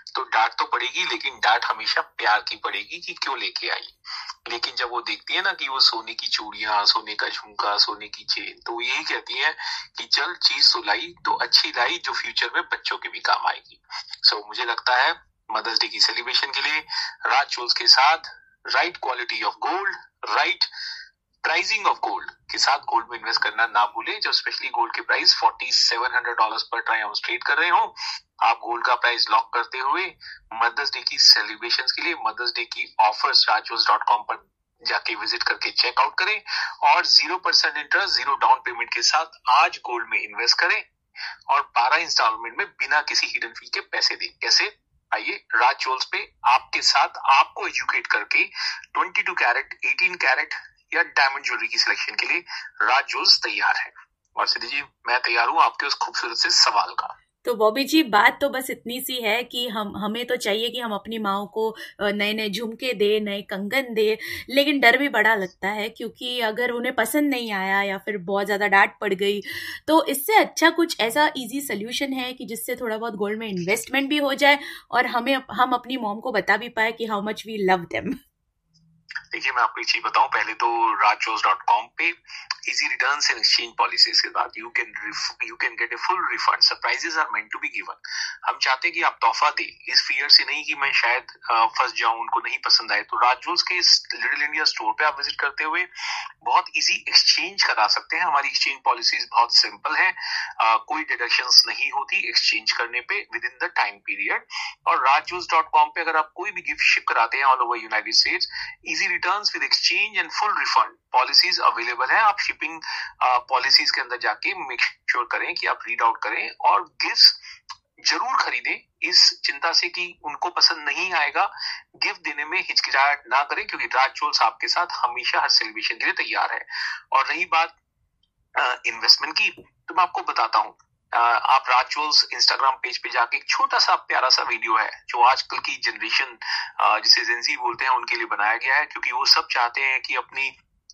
तो डांट तो पड़ेगी, लेकिन डांट हमेशा प्यार की पड़ेगी कि क्यों लेके आई। लेकिन जब वो देखती है ना कि वो सोने की चूड़ियां, सोने का झुमका, सोने की चेन, तो यही कहती है कि चल चीज तो लाई, तो अच्छी लाई जो फ्यूचर में बच्चों के भी काम आएगी। सो मुझे लगता है मदर्स डे की सेलिब्रेशन के लिए राज ज्वेल्स के साथ right quality of gold, right pricing of gold के साथ गोल्ड में इन्वेस्ट करना ना भूले। जब स्पेशली गोल्ड के प्राइस $4,700 पर ट्राई आउंस ट्रेड कर रहे हो, आप गोल्ड का प्राइस लॉक करते हुए मदर्स डे की सेलिब्रेशन के लिए मदर्स डे की ऑफर्स rajjewels.com पर जाके विजिट करके चेकआउट करें और 0% इंटरेस्ट, 0 डाउन पेमेंट के साथ आज गोल्ड में इन्वेस्ट करें और 12 इंस्टॉलमेंट में बिना किसी हिडन फी के पैसे दें। कैसे? आइए राज ज्वेल्स पे आपके साथ आपको एजुकेट करके 22 कैरेट, 18 कैरेट या डायमंड ज्वेलरी की सिलेक्शन के लिए राज ज्वेल्स तैयार है। और सिद्धि जी, मैं तैयार हूँ आपके उस खूबसूरत से सवाल का। तो बॉबी जी, बात तो बस इतनी सी है कि हमें तो चाहिए कि हम अपनी माओ को नए नए झुमके दे, नए कंगन दे, लेकिन डर भी बड़ा लगता है क्योंकि अगर उन्हें पसंद नहीं आया या फिर बहुत ज्यादा डांट पड़ गई, तो इससे अच्छा कुछ ऐसा इजी सोल्यूशन है कि जिससे थोड़ा बहुत गोल्ड में इन्वेस्टमेंट भी हो जाए और हम अपनी मॉम को बता भी पाए कि how much we love them. देखिए, मैं आपको एक चीज बताऊं, पहले तो rajjewels.com पे easy returns and exchange policies के बाद you can get a full refund. Surprises are meant to be given. हम चाहते हैं कि आप तोहफा दे, इस फियर से नहीं कि मैं शायद फंस जाऊं, उनको नहीं पसंद आए। तो राज ज्वेल्स के इस लिटिल इंडिया स्टोर पे आप विजिट करते हुए बहुत इजी एक्सचेंज करा सकते हैं। हमारी एक्सचेंज पॉलिसीज बहुत सिंपल है, कोई डिडक्शंस नहीं होती एक्सचेंज करने पे with in the time period. और rajjewels.com पे अगर आप कोई भी गिफ्ट शिप कराते हैं all over United states, easy returns with exchange and full refund policies available है। आप शिपिंग पॉलिसीज के अंदर जाके मेक श्योर करें कि आप रीड आउट करें और गिफ्ट जरूर खरीदें, इस चिंता से कि उनको पसंद नहीं आएगा। गिफ्ट देने में हिचकिचाहट ना करें क्योंकि राज ज्वेल्स आपके साथ हमेशा हर सेलिब्रेशन के लिए तैयार है। और रही बात इन्वेस्टमेंट की, तो मैं आपको बताता हूँ, आप राज ज्वेल्स इंस्टाग्राम पेज पे जाके एक छोटा सा प्यारा सा वीडियो है जो आजकल की जनरेशन जिसे जेनजी बोलते हैं उनके लिए बनाया गया है, क्योंकि वो सब चाहते हैं कि अपनी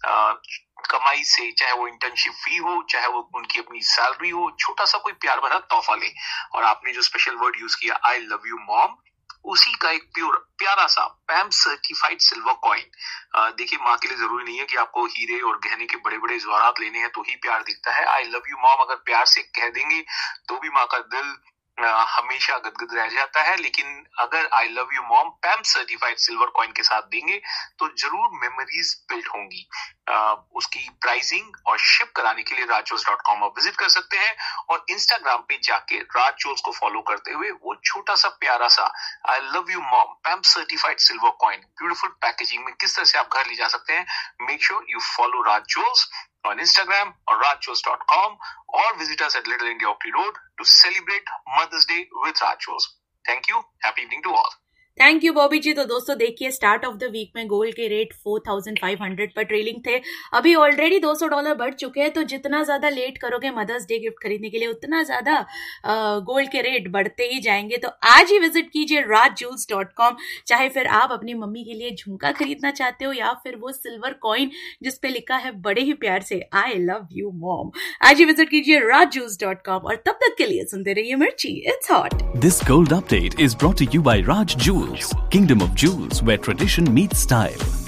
कमाई से, चाहे वो इंटर्नशिप फी हो, चाहे वो उनकी अपनी सैलरी हो, छोटा सा कोई प्यार भरा तोहफा ले। और आपने जो स्पेशल वर्ड यूज किया, आई लव यू मॉम, उसी का एक प्यारा सा पैम सर्टिफाइड सिल्वर कॉइन। देखिए, माँ के लिए जरूरी नहीं है कि आपको हीरे और गहने के बड़े बड़े जवाहरात लेने हैं तो ही प्यार दिखता है। आई लव यू मॉम अगर प्यार से कह देंगे तो भी माँ का दिल हमेशा गदगद रह जाता है। लेकिन अगर I love you mom पैम certified silver coin के साथ देंगे तो जरूर मेमोरीज बिल्ड होंगी। उसकी प्राइसिंग और शिप कराने के लिए rajjewels.com आप विजिट कर सकते हैं और इंस्टाग्राम पे जाके राज ज्वेल्स को फॉलो करते हुए वो छोटा सा प्यारा सा I love you mom पैम certified silver coin beautiful packaging में किस तरह से आप घर ले जा सकते हैं, make sure you follow Raj jewels on Instagram or rajjewels.com or visit us at Little India Opry Road to celebrate Mother's Day with Raj Jewels. Thank you. Happy evening to all. Thank you Bobby जी। तो दोस्तों देखिए, start of the week में gold के rate 4,500 पर trailing थे, अभी already $200 बढ़ चुके हैं। तो जितना ज्यादा लेट करोगे मदर्स डे गिफ्ट खरीदने के लिए उतना ज्यादा गोल्ड के रेट बढ़ते ही जाएंगे। तो आज ही विजिट कीजिए rajjewels.com। चाहे फिर आप अपनी मम्मी के लिए झुमका खरीदना चाहते हो या फिर वो सिल्वर कॉइन जिसपे लिखा है बड़े ही प्यार से आई लव यू मॉम, आज ही विजिट कीजिए rajjewels.com। और तब तक के लिए सुनते रहिए मिर्ची, it's hot. This gold update is brought to you bye Raj jewels, Kingdom of Jewels, where tradition meets style.